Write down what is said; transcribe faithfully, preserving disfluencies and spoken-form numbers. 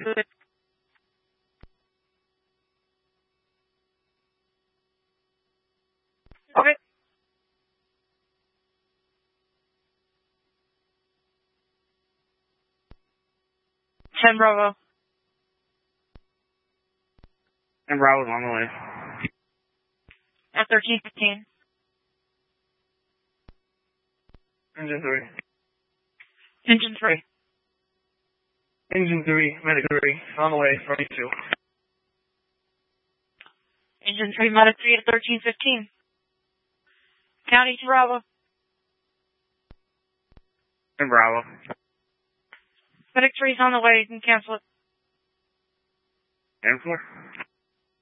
Okay. ten Bravo. ten Bravo's on the way. At thirteen fifteen. Engine three. Engine three. Engine three, Medic three, on the way, running two. Engine three, Medic three at thirteen fifteen. County to Bravo. ten Bravo. Medic three's on the way, you can cancel it. ten four.